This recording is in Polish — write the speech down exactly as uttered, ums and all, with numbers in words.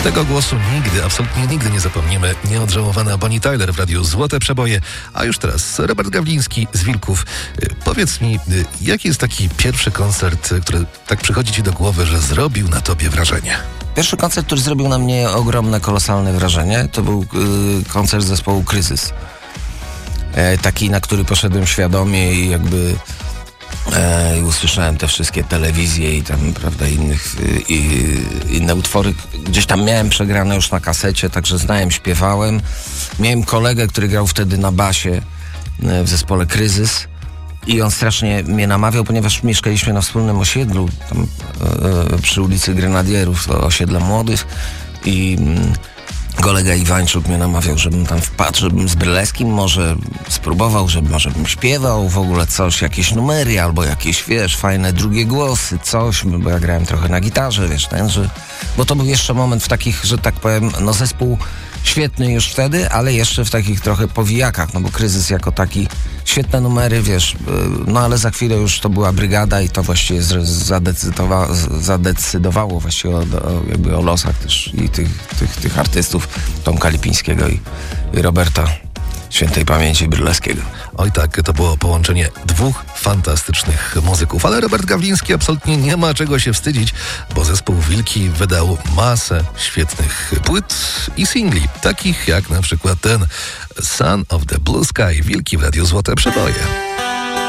Tego głosu nigdy, absolutnie nigdy nie zapomnimy. Nieodżałowana Bonnie Tyler w radiu Złote Przeboje, a już teraz Robert Gawliński z Wilków. Powiedz mi, jaki jest taki pierwszy koncert, który tak przychodzi ci do głowy, że zrobił na tobie wrażenie? Pierwszy koncert, który zrobił na mnie ogromne, kolosalne wrażenie, to był y, koncert zespołu Kryzys. E, taki, na który poszedłem świadomie i jakby e, usłyszałem te wszystkie telewizje i tam, prawda, innych, y, y, inne utwory. Gdzieś tam miałem przegrane już na kasecie, także znałem, śpiewałem. Miałem kolegę, który grał wtedy na basie y, w zespole Kryzys. I on strasznie mnie namawiał, ponieważ mieszkaliśmy na wspólnym osiedlu, tam e, przy ulicy Grenadierów, to osiedla młodych. I mm, kolega Iwańczuk mnie namawiał, żebym tam wpadł, żebym z Bryleskim może spróbował, żeby może bym śpiewał w ogóle coś, jakieś numery albo jakieś, wiesz, fajne drugie głosy, coś, bo ja grałem trochę na gitarze, wiesz, ten, że... Bo to był jeszcze moment w takich, że tak powiem, no zespół świetny już wtedy, ale jeszcze w takich trochę powijakach, no bo Kryzys jako taki, świetne numery, wiesz, no ale za chwilę już to była Brygada i to właściwie zadecydowa- zadecydowało właściwie o, o, jakby o losach też i tych, tych, tych artystów, Tomka Lipińskiego i, i Roberta Świętej Pamięci Bryleskiego. Oj tak, to było połączenie dwóch fantastycznych muzyków, ale Robert Gawliński absolutnie nie ma czego się wstydzić, bo zespół Wilki wydał masę świetnych płyt i singli, takich jak na przykład ten Son of the Blue Sky. Wilki w radiu Złote Przeboje.